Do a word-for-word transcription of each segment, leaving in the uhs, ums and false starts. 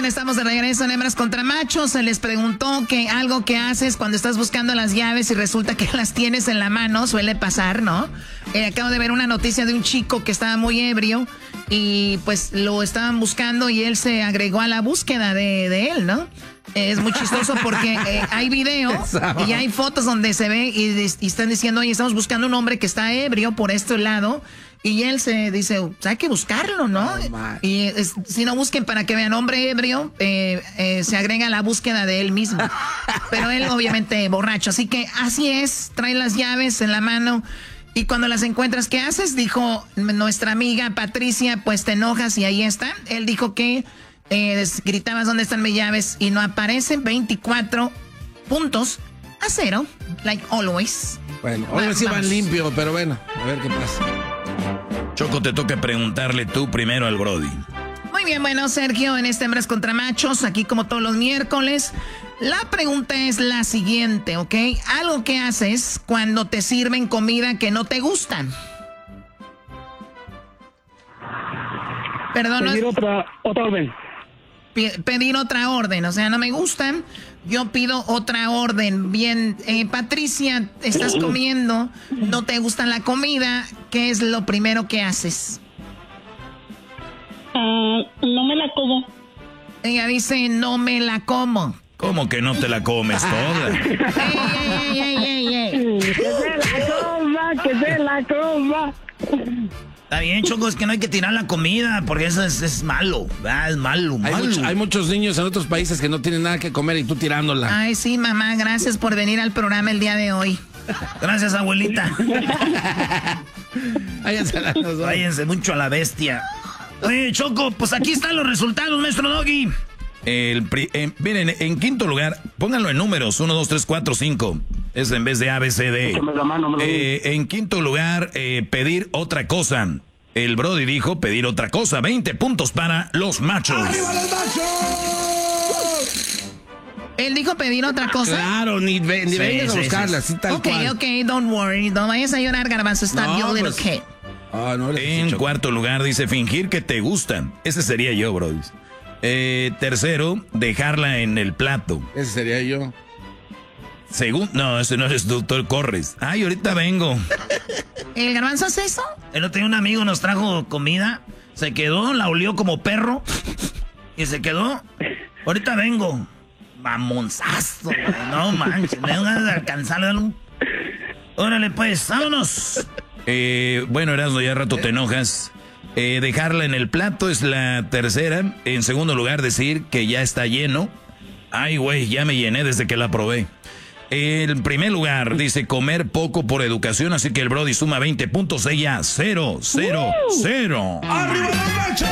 bien, estamos de regreso en Hembras contra Machos. Se les preguntó que algo que haces cuando estás buscando las llaves y resulta que las tienes en la mano, suele pasar, ¿no? Eh, acabo de ver una noticia de un chico que estaba muy ebrio y pues lo estaban buscando y él se agregó a la búsqueda de, de él, ¿no? Eh, es muy chistoso porque eh, hay video y hay fotos donde se ve y, y están diciendo, oye, estamos buscando un hombre que está ebrio por este lado. Y él se dice, pues hay que buscarlo, ¿no? Oh, y es, si no busquen para que vean hombre ebrio, eh, eh, se agrega a la búsqueda de él mismo. Pero él obviamente borracho. Así que así es, trae las llaves en la mano y cuando las encuentras, ¿qué haces? Dijo nuestra amiga Patricia, pues te enojas y ahí están. Él dijo que eh, gritabas dónde están mis llaves y no aparecen. Veinticuatro puntos a cero, like always. Bueno, ahora sí van limpio, pero bueno, a ver qué pasa. Choco, te toca preguntarle tú primero al Brody. Muy bien, bueno, Sergio, en este Hembras contra Machos, aquí como todos los miércoles, la pregunta es la siguiente, ¿ok? Algo que haces cuando te sirven comida que no te gustan. Perdón. Pedir otra, otra orden. Pedir otra orden, o sea, no me gustan, yo pido otra orden. Bien, eh, Patricia, estás comiendo, no te gusta la comida, ¿qué es lo primero que haces? Uh, no me la como. Ella dice, no me la como. ¿Cómo que no te la comes toda? ¡Ey, ey, ey, ey, ey! ¡Que se la coma, que se la coma! Está bien, Choco, es que no hay que tirar la comida, porque eso es, es malo, ¿verdad? Es malo, malo. Hay, mucho, hay muchos niños en otros países que no tienen nada que comer y tú tirándola. Ay, sí, mamá, gracias por venir al programa el día de hoy. Gracias, abuelita. Váyanse, a la, Váyanse mucho a la bestia. Oye, Choco, pues aquí están los resultados, maestro Doggy. El, eh, miren, en quinto lugar, pónganlo en números, uno, dos, tres, cuatro, cinco. Es en vez de A, B, C, D. Eh, en quinto lugar, eh, pedir otra cosa. El Brody dijo pedir otra cosa. veinte puntos para los machos. ¡Arriba los machos! ¿Él dijo pedir otra cosa? Claro, ni, ni sí, vengas sí, a buscarla, sí, así tal Ok, cual. ok, don't worry. No vayas a llorar, Garbanzo. Está no, yo, little pues, kid. Oh, no, en cuarto lugar, dice fingir que te gusta. Ese sería yo, Brody. Eh, tercero, dejarla en el plato. Ese sería yo. Segundo, no, ese no eres doctor, corres. Ay, ahorita vengo. ¿El Garbanzo hace eso? El otro día un amigo nos trajo comida, se quedó, la olió como perro y se quedó. Ahorita vengo. Mamonzazo, güey, no manches, me dan ganas de alcanzarle. Un... Órale pues, vámonos. Eh, bueno, Erasmo, ya rato te enojas. Eh, dejarla en el plato es la tercera. En segundo lugar, decir que ya está lleno. Ay, güey, ya me llené desde que la probé. En primer lugar, dice comer poco por educación, así que el Brody suma veinte puntos, ella cero, cero, cero. ¡Arriba los machos!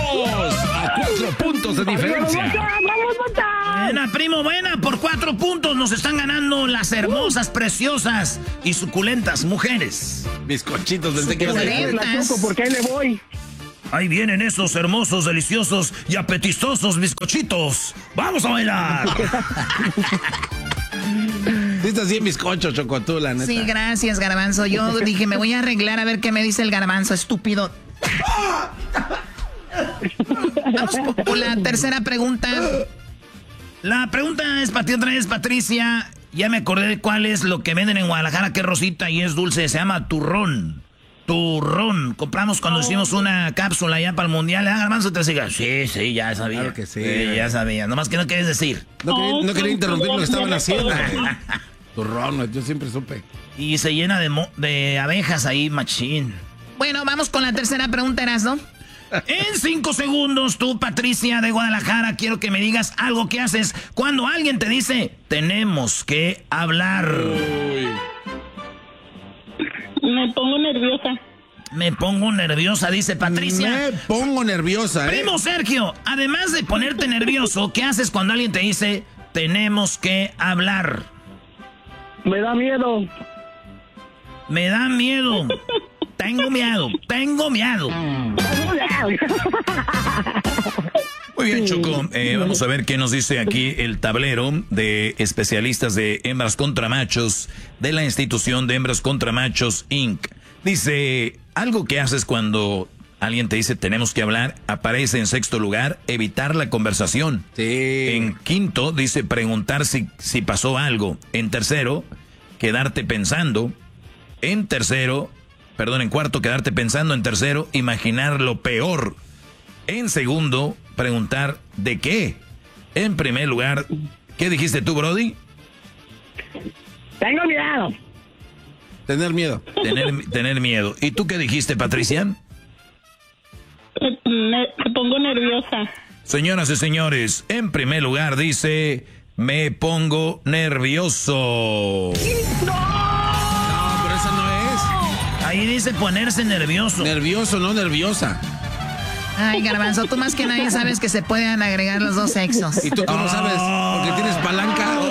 A cuatro puntos de diferencia. Buena, primo, buena, por cuatro puntos nos están ganando las hermosas, preciosas y suculentas mujeres. Bizcochitos desde que porque ahí le voy. Ahí vienen esos hermosos, deliciosos y apetitosos bizcochitos. ¡Vamos a bailar! Dices así en bizcocho, Choco, tú, la neta. Sí, gracias, Garbanzo. Yo dije, me voy a arreglar a ver qué me dice el Garbanzo, estúpido. Vamos por la tercera pregunta. La pregunta es para ti otra vez, Patricia. Ya me acordé de cuál es lo que venden en Guadalajara, que es rosita y es dulce. Se llama turrón. Turrón. Compramos cuando oh. hicimos una cápsula allá para el mundial. ¿Eh, Garbanzo? Te siga. Sí, sí, ya sabía. Claro que sí. sí ya sabía. Nomás que no querías decir. No quería, no quería interrumpir lo que estaban haciendo. Turrón, yo siempre supe. Y se llena de, mo de abejas ahí, machín. Bueno, vamos con la tercera pregunta, Erasmo. En cinco segundos, tú, Patricia de Guadalajara, quiero que me digas algo que haces cuando alguien te dice, tenemos que hablar. Uy. Me pongo nerviosa. Me pongo nerviosa, dice Patricia. Me pongo nerviosa, ¿eh? Primo Sergio, además de ponerte nervioso, ¿qué haces cuando alguien te dice, tenemos que hablar? Me da miedo. Me da miedo. Tengo miedo, tengo miedo. Muy bien, Choco. Eh, vamos a ver qué nos dice aquí el tablero de especialistas de hembras contra machos de la institución de hembras contra machos incorporated. Dice, algo que haces cuando alguien te dice tenemos que hablar, aparece en sexto lugar, evitar la conversación. Sí. En quinto dice preguntar si, si pasó algo. En tercero, quedarte pensando. En tercero, perdón, en cuarto, quedarte pensando. En tercero, imaginar lo peor. En segundo, preguntar ¿de qué? En primer lugar, ¿qué dijiste tú, Brody? Tengo miedo. Tener miedo. Tener, tener miedo. ¿Y tú qué dijiste, Patricia? Me, me pongo nerviosa. Señoras y señores, en primer lugar dice, me pongo nervioso. No, pero esa no es. Ahí dice ponerse nervioso. Nervioso, no nerviosa. Ay, Garbanzo, tú más que nadie sabes que se pueden agregar los dos sexos. ¿Y tú cómo sabes? Porque tienes palanca.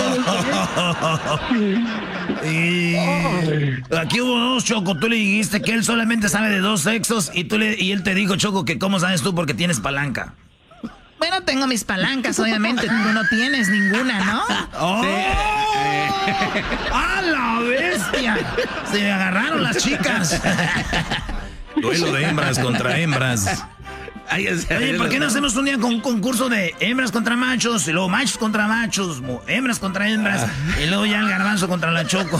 Y aquí hubo dos, Choco. Tú le dijiste que él solamente sabe de dos sexos y tú le, y él te dijo, Choco, que cómo sabes tú porque tienes palanca. Bueno, tengo mis palancas, obviamente. Tú no tienes ninguna, ¿no? ¡Oh! Sí. ¡A la bestia! Se me agarraron las chicas. Duelo de hembras contra hembras. Oye, ¿por qué no hacemos un día con un concurso de hembras contra machos y luego machos contra machos, hembras contra hembras y luego ya el Garbanzo contra la Choco?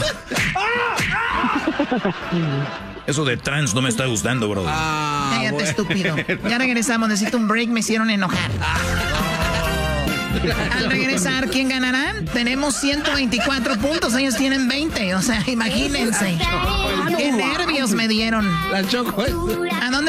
Eso de trans no me está gustando, bro. Ah, Cállate, bueno. estúpido. Ya regresamos, necesito un break, me hicieron enojar. Al regresar, ¿quién ganará? Tenemos ciento veinticuatro puntos, ellos tienen veinte, o sea, imagínense. Qué nervios me dieron. La Choco. ¿A dónde